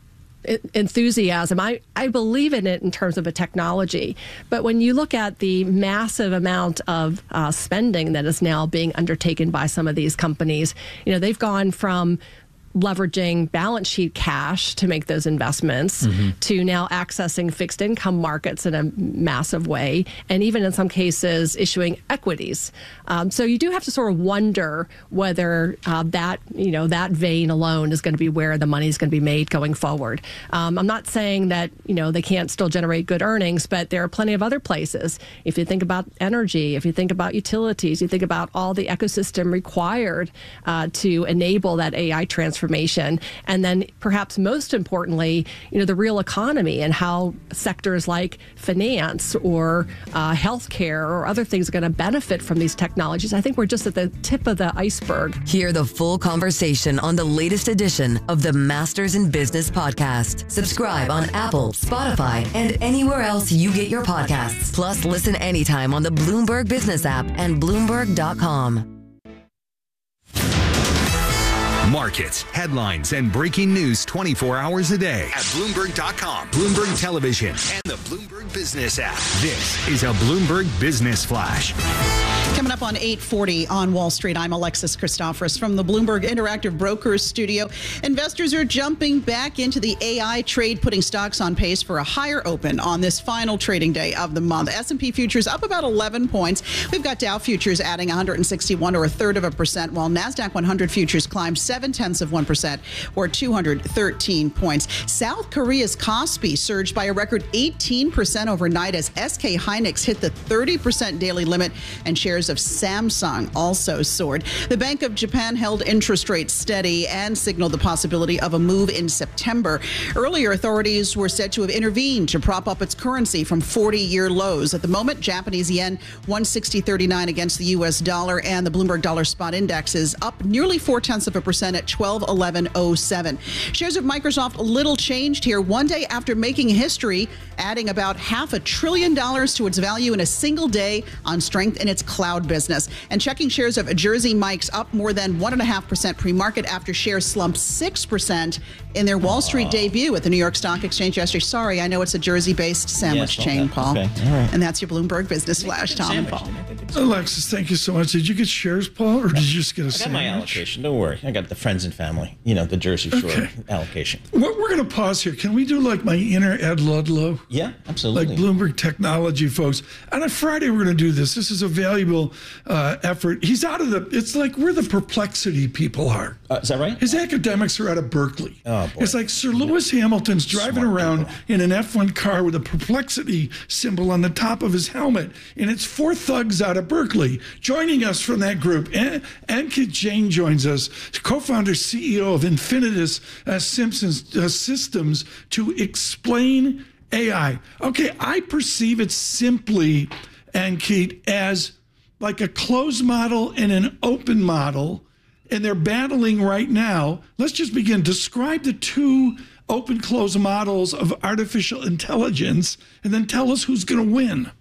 S32: enthusiasm, I, I believe in it in terms of a technology. But when you look at the massive amount of uh, spending that is now being undertaken by some of these companies, you know, they've gone from leveraging balance sheet cash to make those investments, mm-hmm. to now accessing fixed income markets in a massive way, and even in some cases issuing equities. Um, so you do have to sort of wonder whether uh, that, you know, that vein alone is going to be where the money is going to be made going forward. Um, I'm not saying that, you know, they can't still generate good earnings, but there are plenty of other places. If you think about energy, if you think about utilities, you think about all the ecosystem required uh, to enable that A I transformation. Transformation, and then perhaps most importantly, you know, the real economy and how sectors like finance or uh, healthcare or other things are going to benefit from these technologies. I think we're just at the tip of the iceberg.
S2: Hear the full conversation on the latest edition of the Masters in Business podcast. Subscribe on Apple, Spotify, and anywhere else you get your podcasts. Plus, listen anytime on the Bloomberg Business app and Bloomberg dot com.
S1: Markets, headlines, and breaking news twenty-four hours a day at Bloomberg dot com, Bloomberg Television, and the Bloomberg Business app. This is a Bloomberg Business Flash.
S5: Coming up on eight forty on Wall Street, I'm Alexis Christoforous from the Bloomberg Interactive Brokers studio. Investors are jumping back into the A I trade, putting stocks on pace for a higher open on this final trading day of the month. S and P futures up about eleven points. We've got Dow futures adding one hundred sixty-one or a third of a percent, while NASDAQ one hundred futures climbed seven tenths of one percent or two hundred thirteen points. South Korea's Kospi surged by a record eighteen percent overnight as S K Hynix hit the thirty percent daily limit, and shares of Samsung also soared. The Bank of Japan held interest rates steady and signaled the possibility of a move in September. Earlier, authorities were said to have intervened to prop up its currency from forty-year lows. At the moment, Japanese yen one sixty thirty-nine against the U S dollar, and the Bloomberg Dollar Spot Index is up nearly four tenths of a percent at twelve eleven oh seven. Shares of Microsoft a little changed here one day after making history, adding about half a trillion dollars to its value in a single day on strength in its cloud business. And checking shares of Jersey Mike's up more than one and a half percent pre-market after shares slumped six percent in their Wall Street oh. debut at the New York Stock Exchange yesterday. Sorry, I know it's a Jersey-based sandwich yes, chain, okay. Paul. Okay. All right. And that's your Bloomberg Business Flash, Tom and Paul.
S3: Alexis, thank you so much. Did you get shares, Paul, or did you just get a
S4: I
S3: sandwich?
S4: I got my allocation. Don't worry. I got the friends and family. You know, the Jersey Shore okay. allocation.
S3: We're, we're going to pause here. Can we do like my inner Ed Ludlow?
S4: Yeah, absolutely.
S3: Like Bloomberg Technology folks. On a Friday, we're going to do this. This is a valuable uh, effort. He's out of the, it's like where the perplexity people are.
S4: Uh, is that right?
S3: His academics are out of Berkeley.
S4: Oh, boy.
S3: It's like Sir Lewis Hamilton's driving Smart around people. in an F one car with a perplexity symbol on the top of his helmet. And it's four thugs out of Berkeley. Joining us from that group, An- Ankit Jain joins us, co-founder, C E O of Infinitus uh, Simpsons uh, Systems, to explain A I. Okay, I perceive it simply, Ankit, as like a closed model and an open model, and they're battling right now. Let's just begin. Describe the two open closed models of artificial intelligence, and then tell us who's going to win.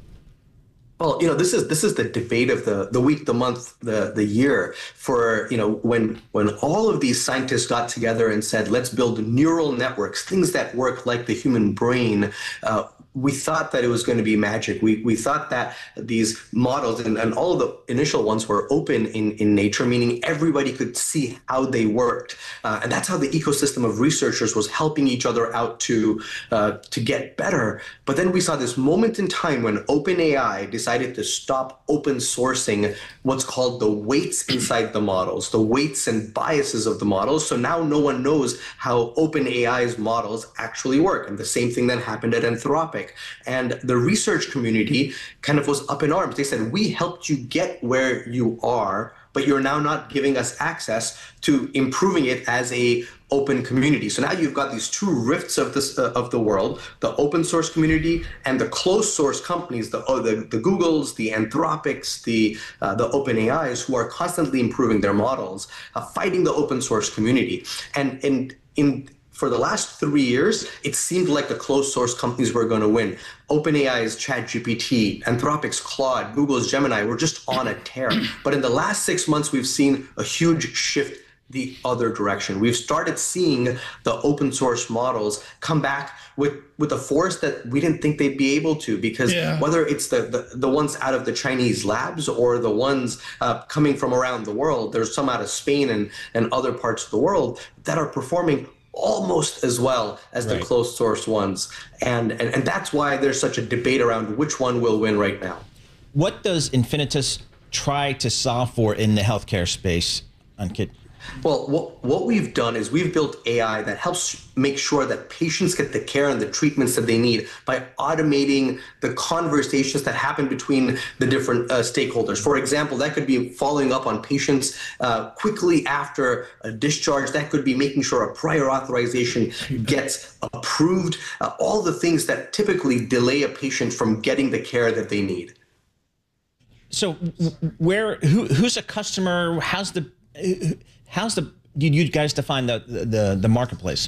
S6: Well, you know, this is this is the debate of the the week, the month, the the year. For, you know, when when all of these scientists got together and said, let's build neural networks, things that work like the human brain. Uh, we thought that it was going to be magic. We we thought that these models and, and all of the initial ones were open in, in nature, meaning everybody could see how they worked. Uh, and that's how the ecosystem of researchers was helping each other out to uh, to get better. But then we saw this moment in time when OpenAI decided to stop open sourcing what's called the weights inside the models, the weights and biases of the models. So now no one knows how OpenAI's models actually work. And the same thing that happened at Anthropic. And the research community kind of was up in arms. They said, we helped you get where you are, but you're now not giving us access to improving it as a open community. So now you've got these two rifts of this uh, of the world, the open source community and the closed source companies, the oh, the, the Googles, the Anthropics, the uh, the OpenAIs, who are constantly improving their models, uh, fighting the open source community. And and in For the last three years, it seemed like the closed source companies were going to win. OpenAI's ChatGPT, Anthropic's Claude, Google's Gemini were just on a tear. But in the last six months, we've seen a huge shift the other direction. We've started seeing the open source models come back with, with a force that we didn't think they'd be able to, because yeah. whether it's the, the, the ones out of the Chinese labs or the ones uh, coming from around the world, there's some out of Spain and, and other parts of the world that are performing almost as well as right. the closed source ones. And, and, and that's why there's such a debate around which one will win right now.
S4: What does Infinitus try to solve for in the healthcare space, Ankit?
S6: Well, what, what we've done is we've built A I that helps make sure that patients get the care and the treatments that they need by automating the conversations that happen between the different uh, stakeholders. For example, that could be following up on patients uh, quickly after a discharge. That could be making sure a prior authorization gets approved. Uh, all the things that typically delay a patient from getting the care that they need.
S4: So where, who, who's a customer? How's the... How's the you guys define the, the the marketplace?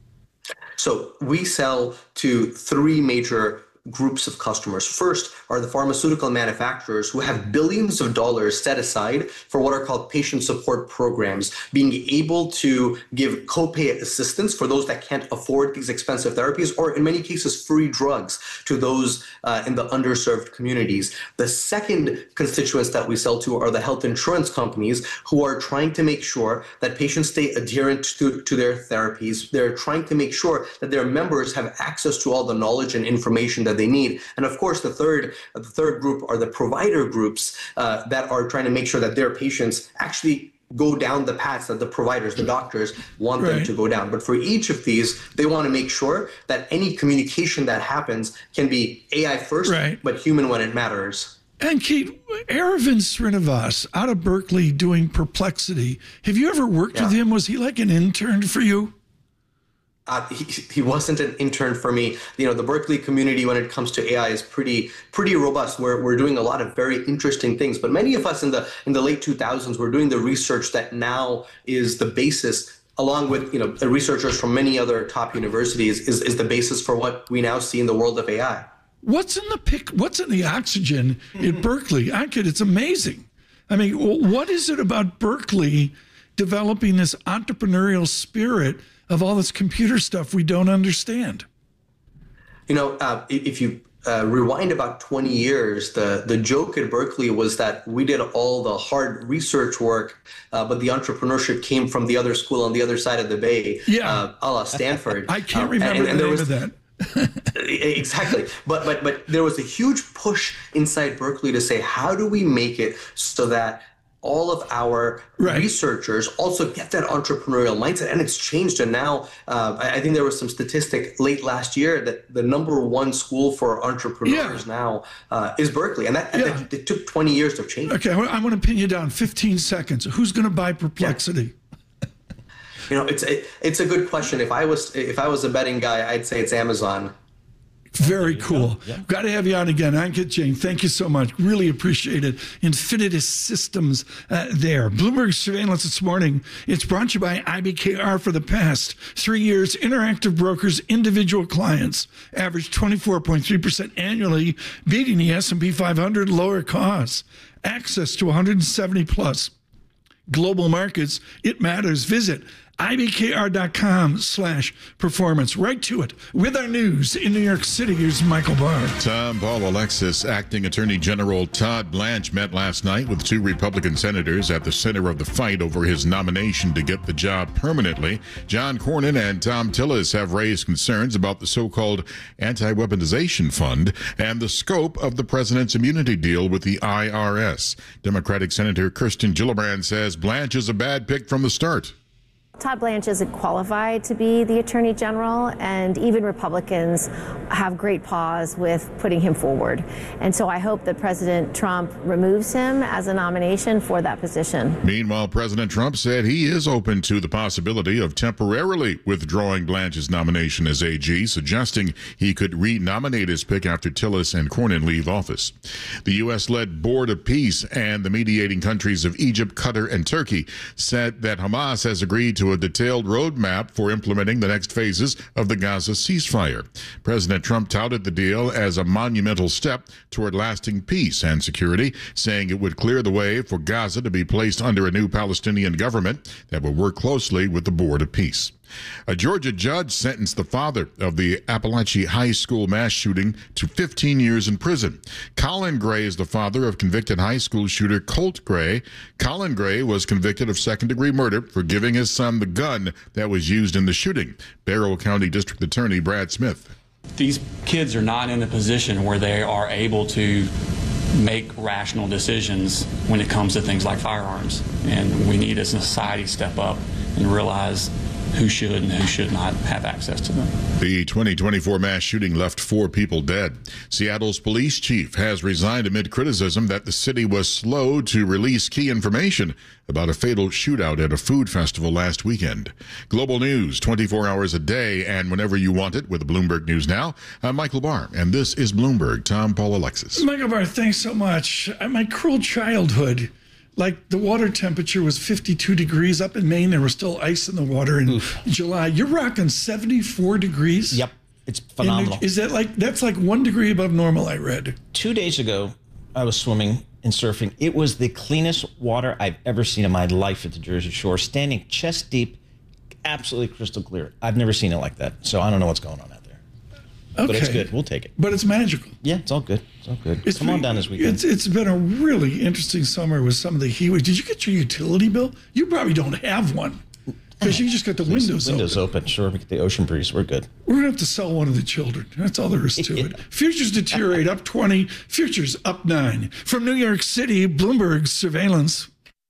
S6: So we sell to three major groups of customers. First are the pharmaceutical manufacturers who have billions of dollars set aside for what are called patient support programs, being able to give copay assistance for those that can't afford these expensive therapies, or in many cases, free drugs to those uh, in the underserved communities. The second constituents that we sell to are the health insurance companies who are trying to make sure that patients stay adherent to, to their therapies. They're trying to make sure that their members have access to all the knowledge and information that they need. And of course, the third, the third group are the provider groups uh, that are trying to make sure that their patients actually go down the paths that the providers, the doctors want right. them to go down. But for each of these, they want to make sure that any communication that happens can be A I first, right. but human when it matters.
S3: And Kate, Aravind Srinivas out of Berkeley doing Perplexity. Have you ever worked yeah. with him? Was he like an intern for you?
S6: Uh, he, he wasn't an intern for me. You know, the Berkeley community when it comes to A I is pretty pretty robust. We're, we're doing a lot of very interesting things. But many of us in the in the late two thousands were doing the research that now is the basis, along with, you know, the researchers from many other top universities, is, is the basis for what we now see in the world of A I.
S3: What's in the pic, what's in the oxygen in Berkeley? Ankit, it's amazing. I mean, what is it about Berkeley developing this entrepreneurial spirit of all this computer stuff we don't understand?
S6: You know, uh, if you uh, rewind about twenty years, the, the joke at Berkeley was that we did all the hard research work, uh, but the entrepreneurship came from the other school on the other side of the bay,
S3: yeah.
S6: uh, a la Stanford.
S3: I can't um, remember and, and the name was, of that.
S6: Exactly. But, but, but there was a huge push inside Berkeley to say, how do we make it so that all of our right. researchers also get that entrepreneurial mindset? And it's changed. And now uh, I think there was some statistic late last year that the number one school for entrepreneurs yeah. now uh, is Berkeley. And that, yeah. that it took twenty years of change.
S3: Okay, I want to pin you down fifteen seconds. Who's going to buy Perplexity? Yeah.
S6: You know, it's it, it's a good question. If I was if I was a betting guy, I'd say it's Amazon.
S3: Very cool. Yeah. Got to have you on again. Ankit Jain, thank you so much. Really appreciate it. Infinitus Systems uh, there. Bloomberg Surveillance this morning. It's brought to you by I B K R. For the past three years, Interactive Brokers, individual clients averaged twenty-four point three percent annually, beating the S and P five hundred, lower costs. Access to one hundred seventy plus global markets. It matters. Visit ibkr.com slash performance. Right to it. With our news in New York City, here's Michael Barr.
S10: Tom Paul Alexis, Acting Attorney General Todd Blanche met last night with two Republican senators at the center of the fight over his nomination to get the job permanently. John Cornyn and Thom Tillis have raised concerns about the so-called anti-weaponization fund and the scope of the president's immunity deal with the I R S. Democratic Senator Kirsten Gillibrand says Blanche is a bad pick from the start.
S11: Todd Blanche isn't qualified to be the Attorney General, and even Republicans have great pause with putting him forward. And so I hope that President Trump removes him as a nomination for that position.
S10: Meanwhile, President Trump said he is open to the possibility of temporarily withdrawing Blanche's nomination as A G, suggesting he could re-nominate his pick after Tillis and Cornyn leave office. The U S-led Board of Peace and the mediating countries of Egypt, Qatar, and Turkey said that Hamas has agreed to a detailed roadmap for implementing the next phases of the Gaza ceasefire. President Trump Trump touted the deal as a monumental step toward lasting peace and security, saying it would clear the way for Gaza to be placed under a new Palestinian government that will work closely with the Board of Peace. A Georgia judge sentenced the father of the Appalachia High School mass shooting to fifteen years in prison. Colin Gray is the father of convicted high school shooter Colt Gray. Colin Gray was convicted of second-degree murder for giving his son the gun that was used in the shooting. Barrow County District Attorney Brad Smith.
S7: These kids are not in a position where they are able to make rational decisions when it comes to things like firearms. And we need as a society step up and realize who should and who should not have access to them.
S10: The twenty twenty-four mass shooting left four people dead. Seattle's police chief has resigned amid criticism that the city was slow to release key information about a fatal shootout at a food festival last weekend. Global news twenty-four hours a day and whenever you want it with Bloomberg News Now. I'm Michael Barr, and this is Bloomberg. Tom, Paul, Alexis.
S3: Michael Barr, thanks so much. My cruel childhood, like the water temperature was fifty-two degrees up in Maine. There was still ice in the water in Oof. July. You're rocking seventy-four degrees.
S4: Yep, it's phenomenal.
S3: Is that like that's like one degree above normal? I read
S4: two days ago. I was swimming and surfing. It was the cleanest water I've ever seen in my life at the Jersey Shore. Standing chest deep, absolutely crystal clear. I've never seen it like that. So I don't know what's going on out there. Okay. But it's good. We'll take it.
S3: But it's magical.
S4: Yeah, it's all good. It's all good.
S3: It's
S4: Come
S3: been,
S4: on down this weekend.
S3: It's It's been a really interesting summer with some of the heat waves. Did you get your utility bill? You probably don't have one because you just got the windows open.
S4: Windows open. Sure, we get the ocean breeze. We're good.
S3: We're going to have to sell one of the children. That's all there is to yeah. it. Futures deteriorate up twenty. Futures up nine. From New York City, Bloomberg surveillance.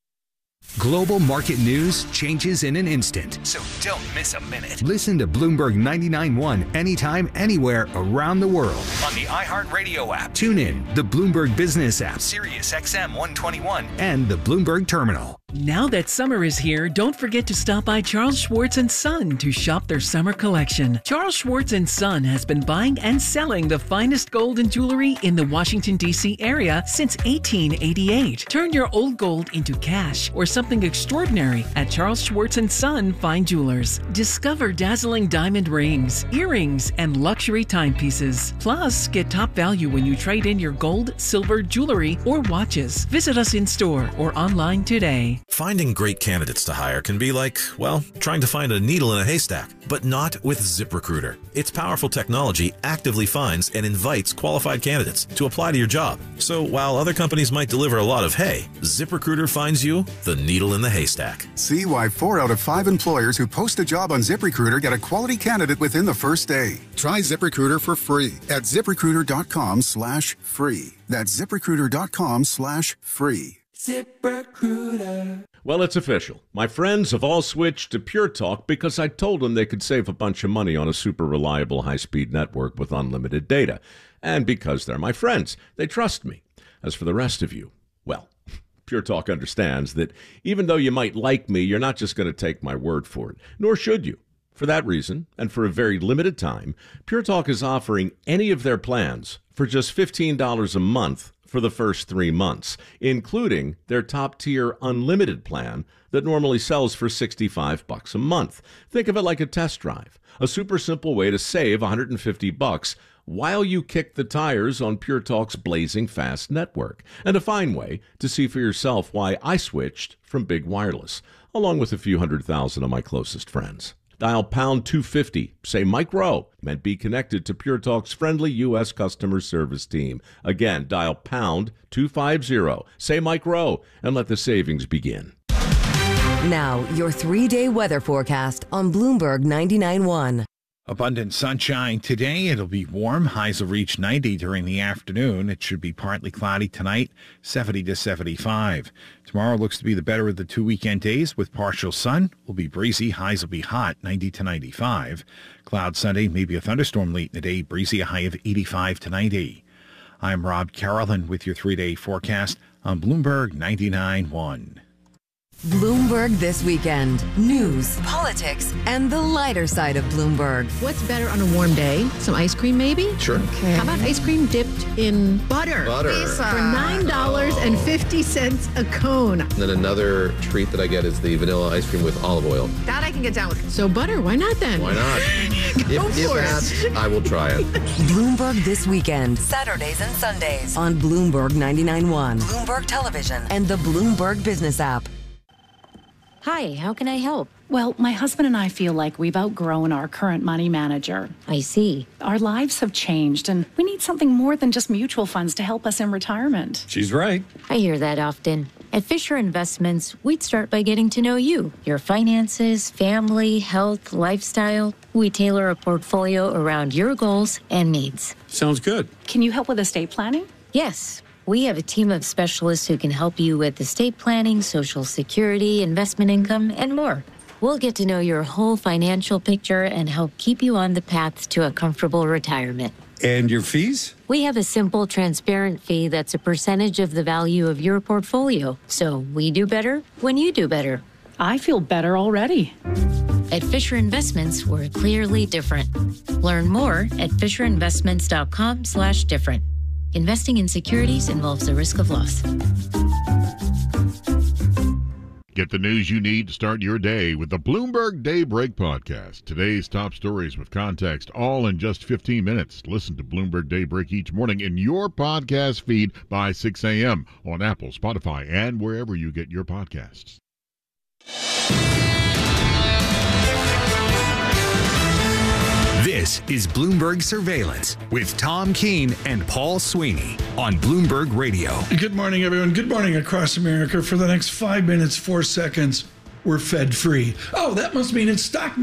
S1: Global market news changes in an instant, so don't miss a minute. Listen to Bloomberg ninety-nine point one anytime, anywhere around the world on the iHeartRadio app. Tune in, the Bloomberg Business app, Sirius X M one twenty-one, and the Bloomberg Terminal.
S13: Now that summer is here, don't forget to stop by Charles Schwartz and Son to shop their summer collection. Charles Schwartz and Son has been buying and selling the finest gold and jewelry in the Washington, D C area since eighteen eighty-eight. Turn your old gold into cash or something extraordinary at Charles Schwartz and Son Fine Jewelers. Discover dazzling diamond rings, earrings, and luxury timepieces. Plus, get top value when you trade in your gold, silver, jewelry, or watches. Visit us in store or online today.
S14: Finding great candidates to hire can be like, well, trying to find a needle in a haystack, but not with ZipRecruiter. Its powerful technology actively finds and invites qualified candidates to apply to your job. So while other companies might deliver a lot of hay, ZipRecruiter finds you the needle in the haystack.
S15: See why four out of five employers who post a job on ZipRecruiter get a quality candidate within the first day. Try ZipRecruiter for free at ZipRecruiter.com slash free. That's ZipRecruiter.com slash free.
S16: ZipRecruiter. Well, it's official. My friends have all switched to Pure Talk because I told them they could save a bunch of money on a super reliable high-speed network with unlimited data. And because they're my friends, they trust me. As for the rest of you, well, Pure Talk understands that even though you might like me, you're not just going to take my word for it, nor should you. For that reason, and for a very limited time, Pure Talk is offering any of their plans for just fifteen dollars a month for the first three months, including their top-tier unlimited plan that normally sells for sixty-five bucks a month. Think of it like a test drive, a super simple way to save one hundred fifty bucks while you kick the tires on Pure Talk's blazing fast network, and a fine way to see for yourself why I switched from big wireless, along with a few hundred thousand of my closest friends. Dial pound two fifty, say Mike Rowe, and be connected to Pure Talk's friendly U S customer service team. Again, dial pound two fifty, say Mike Rowe, and let the savings begin.
S2: Now, your three-day weather forecast on Bloomberg ninety-nine point one.
S17: Abundant sunshine today. It'll be warm. Highs will reach ninety during the afternoon. It should be partly cloudy tonight, seventy to seventy-five. Tomorrow looks to be the better of the two weekend days with partial sun. Will be breezy. Highs will be hot, ninety to ninety-five. Cloud Sunday, maybe a thunderstorm late in the day. Breezy, a high of eighty-five to ninety. I'm Rob Carolyn with your three-day forecast on Bloomberg ninety-nine point one.
S2: Bloomberg This Weekend. News, politics, and the lighter side of Bloomberg.
S8: What's better on a warm day? Some ice cream, maybe?
S10: Sure.
S8: Okay. How about ice cream dipped in butter?
S9: Butter.
S8: Lisa. For nine dollars and fifty cents a cone.
S9: And then another treat that I get is the vanilla ice cream with olive oil.
S8: That I can get down with. So butter, why not then?
S9: Why not?
S8: Go
S9: if, if
S8: for
S9: asked,
S8: it.
S9: I will try it.
S2: Bloomberg This Weekend. Saturdays and Sundays on Bloomberg ninety-nine point one, Bloomberg Television, and the Bloomberg Business app.
S18: Hi, how can I help?
S19: Well, my husband and I feel like we've outgrown our current money manager.
S18: I see.
S19: Our lives have changed, and we need something more than just mutual funds to help us in retirement.
S9: She's right.
S18: I hear that often. At Fisher Investments, we'd start by getting to know you, your finances, family, health, lifestyle. We tailor a portfolio around your goals and needs.
S9: Sounds good.
S19: Can you help with estate planning?
S18: Yes. We have a team of specialists who can help you with estate planning, Social Security, investment income, and more. We'll get to know your whole financial picture and help keep you on the path to a comfortable retirement.
S9: And your fees?
S18: We have a simple, transparent fee that's a percentage of the value of your portfolio. So we do better when you do better.
S19: I feel better already.
S18: At Fisher Investments, we're clearly different. Learn more at fisherinvestments.com slash different. Investing in securities involves the risk of loss.
S10: Get the news you need to start your day with the Bloomberg Daybreak podcast. Today's top stories with context, all in just fifteen minutes. Listen to Bloomberg Daybreak each morning in your podcast feed by six a.m. on Apple, Spotify, and wherever you get your podcasts.
S1: This is Bloomberg Surveillance with Tom Keene and Paul Sweeney on Bloomberg Radio.
S3: Good morning, everyone. Good morning across America. For the next five minutes, four seconds, we're Fed free. Oh, that must mean it's stock